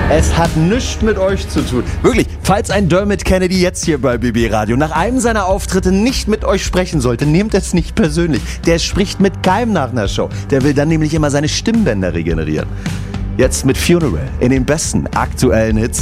Es hat nichts mit euch zu tun. Wirklich, falls ein Dermot Kennedy jetzt hier bei BB Radio nach einem seiner Auftritte nicht mit euch sprechen sollte, nehmt es nicht persönlich. Der spricht mit keinem nach einer Show. Der will dann nämlich immer seine Stimmbänder regenerieren. Jetzt mit Funeral in den besten aktuellen Hits.